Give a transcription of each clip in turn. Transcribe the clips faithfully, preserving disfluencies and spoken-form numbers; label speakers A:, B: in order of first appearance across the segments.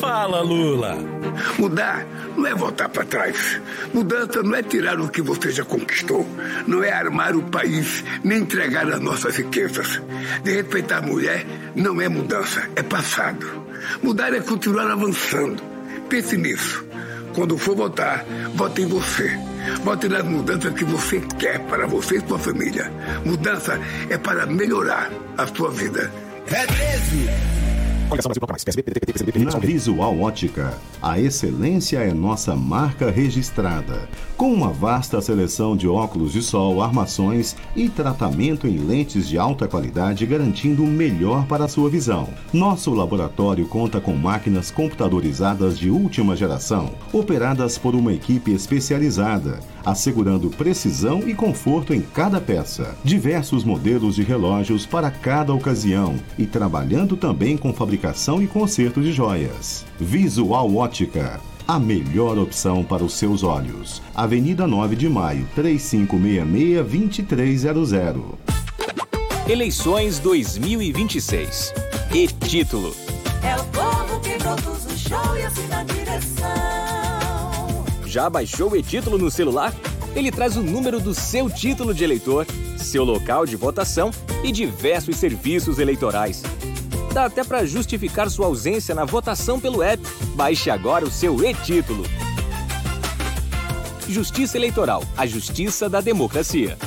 A: Fala, Lula.
B: Mudar não é voltar para trás. Mudança não é tirar o que você já conquistou. Não é armar o país, nem entregar as nossas riquezas. De respeitar a mulher não é mudança, é passado. Mudar é continuar avançando. Pense nisso. Quando for votar, vote em você. Vote nas mudanças que você quer para você e sua família. Mudança é para melhorar a sua vida.
C: É treze!
D: Na Visual Ótica, a excelência é nossa marca registrada. Com uma vasta seleção de óculos de sol, armações e tratamento em lentes de alta qualidade, garantindo o melhor para a sua visão. Nosso laboratório conta com máquinas computadorizadas de última geração, operadas por uma equipe especializada, assegurando precisão e conforto em cada peça. Diversos modelos de relógios para cada ocasião e trabalhando também com fabricação e conserto de joias. Visual Ótica, a melhor opção para os seus olhos. Avenida nove de Maio, três cinco seis seis, dois três zero zero.
E: Eleições dois mil e vinte e seis. E título.
F: É o povo que produz o show e assina a direção.
E: Já baixou o e-título no celular? Ele traz o número do seu título de eleitor, seu local de votação e diversos serviços eleitorais. Dá até para justificar sua ausência na votação pelo app. Baixe agora o seu e-título. Justiça Eleitoral, a justiça da democracia.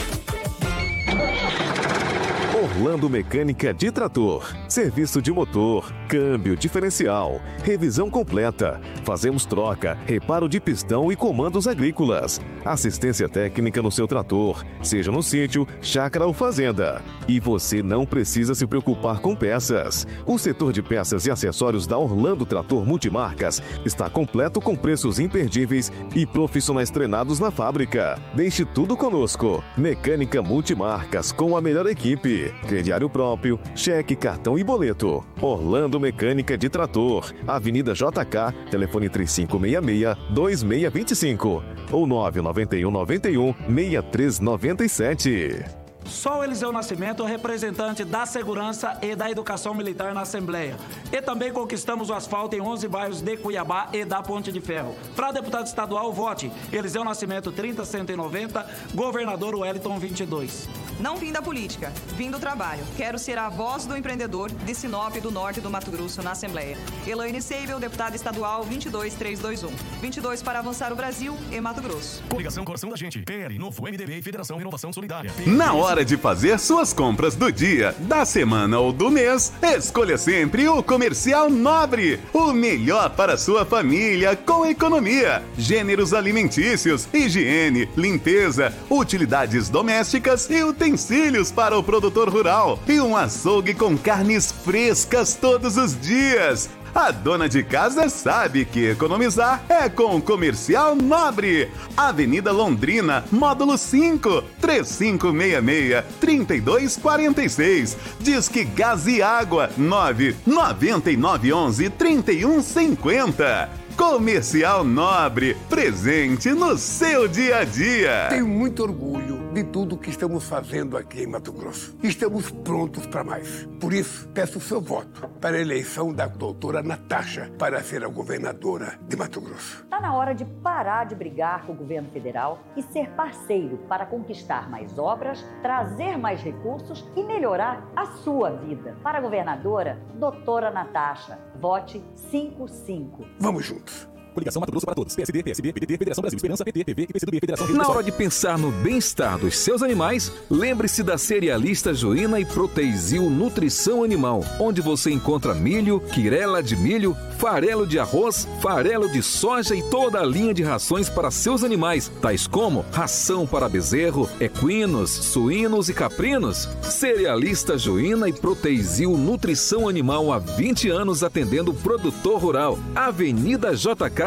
G: Orlando Mecânica de Trator. Serviço de motor, câmbio, diferencial, revisão completa. Fazemos troca, reparo de pistão e comandos agrícolas. Assistência técnica no seu trator, seja no sítio, chácara ou fazenda. E você não precisa se preocupar com peças. O setor de peças e acessórios da Orlando Trator Multimarcas está completo com preços imperdíveis e profissionais treinados na fábrica. Deixe tudo conosco. Mecânica Multimarcas com a melhor equipe. Crediário próprio, cheque, cartão e boleto. Orlando Mecânica de Trator. Avenida J K, telefone três cinco seis seis, dois seis dois cinco ou nove nove um nove um, seis três nove sete.
H: Sou Eliseu Nascimento, representante da Segurança e da Educação Militar na Assembleia. E também conquistamos o asfalto em onze bairros de Cuiabá e da Ponte de Ferro. Para deputado estadual, vote Eliseu Nascimento trinta cento e noventa, governador Wellington vinte e dois.
I: Não vim da política, vim do trabalho. Quero ser a voz do empreendedor de Sinop do Norte do Mato Grosso na Assembleia. Elaine Seibel, deputada estadual vinte e dois mil trezentos e vinte e um. vinte e dois para avançar o Brasil e Mato Grosso.
J: Coligação Coração da Gente, P L, Novo, M D B e Federação Renovação Solidária.
K: Na hora de fazer suas compras do dia, da semana ou do mês, escolha sempre o Comercial Nobre. O melhor para sua família com economia. Gêneros alimentícios, higiene, limpeza, utilidades domésticas e utensílios para o produtor rural. E um açougue com carnes frescas todos os dias. A dona de casa sabe que economizar é com o Comercial Nobre. Avenida Londrina, módulo cinco, três cinco seis seis, três dois quatro seis. Disque Gás e Água, nove nove nove um um, três um cinco zero. Comercial Nobre, presente no seu dia a dia.
B: Tenho muito orgulho de tudo que estamos fazendo aqui em Mato Grosso. Estamos prontos para mais. Por isso, peço o seu voto para a eleição da doutora Natasha para ser a governadora de Mato Grosso.
L: Está na hora de parar de brigar com o governo federal e ser parceiro para conquistar mais obras, trazer mais recursos e melhorar a sua vida. Para a governadora, doutora Natasha, vote cinco cinco.
B: Vamos juntos.
A: Coligação Mato Grosso para todos. P S D, P S B, P D T, Federação Brasil, Esperança, P T, P V, P C do B, Federação Rio.
M: Na hora de pensar no bem-estar dos seus animais, lembre-se da Cerealista Joina e Proteizil Nutrição Animal, onde você encontra milho, quirela de milho, farelo de arroz, farelo de soja e toda a linha de rações para seus animais, tais como ração para bezerro, equinos, suínos e caprinos. Cerealista Joina e Proteizil Nutrição Animal há vinte anos atendendo o produtor rural. Avenida J K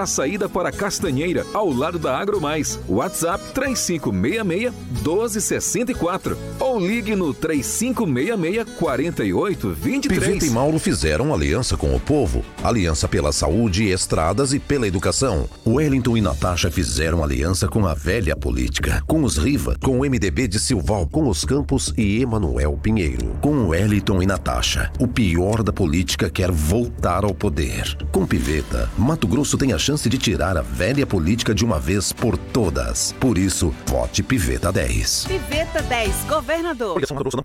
M: a saída para Castanheira, ao lado da AgroMais. WhatsApp três cinco seis seis, doze sessenta e quatro ou ligue no três cinco seis seis, quatro oito dois três.
C: Piveta e Mauro fizeram aliança com o povo, aliança pela saúde, estradas e pela educação. Wellington e Natasha fizeram aliança com a velha política, com os Riva, com o M D B de Silval, com os Campos e Emanuel Pinheiro. Com Wellington e Natasha, o pior da política quer voltar ao poder. Com Piveta, Mato Grosso tem a chance de tirar a velha política de uma vez por todas. Por isso, vote Piveta dez.
N: Piveta dez, governador.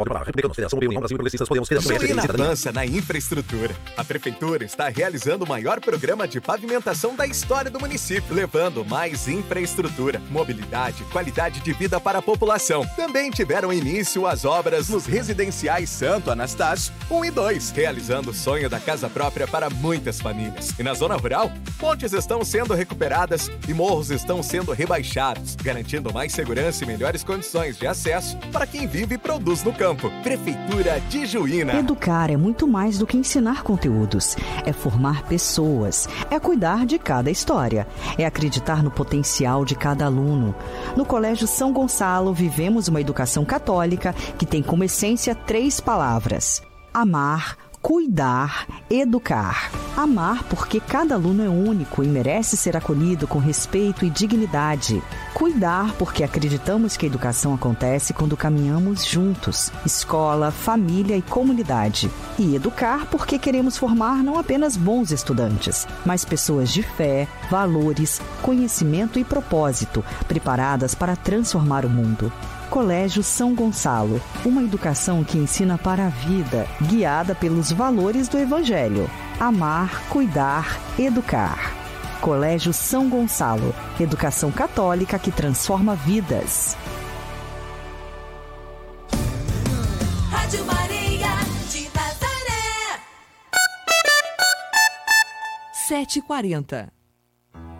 O: Juína avança na infraestrutura. A Prefeitura está realizando o maior programa de pavimentação da história do município, levando mais infraestrutura, mobilidade, qualidade de vida para a população. Também tiveram início as obras nos residenciais Santo Anastácio um e dois, realizando o sonho da casa própria para muitas famílias. E na zona rural, pontes estão sendo recuperadas e morros estão sendo rebaixados, garantindo mais segurança e melhores condições de acesso para quem vive e produz no campo. Prefeitura de Juína.
P: Educar é muito mais do que ensinar conteúdos. É formar pessoas. É cuidar de cada história. É acreditar no potencial de cada aluno. No Colégio São Gonçalo, vivemos uma educação católica que tem como essência três palavras: amar, cuidar, educar. Amar porque cada aluno é único e merece ser acolhido com respeito e dignidade. Cuidar porque acreditamos que a educação acontece quando caminhamos juntos, escola, família e comunidade. E educar porque queremos formar não apenas bons estudantes, mas pessoas de fé, valores, conhecimento e propósito, preparadas para transformar o mundo. Colégio São Gonçalo, uma educação que ensina para a vida, guiada pelos valores do Evangelho. Amar, cuidar, educar. Colégio São Gonçalo, educação católica que transforma vidas.
F: Rádio Maria de Nazaré.
N: sete e quarenta.